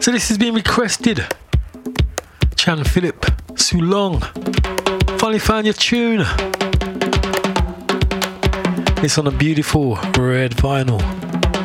So this has been requested. Chan Philip, Sue Long. Finally found your tune. It's on a beautiful red vinyl.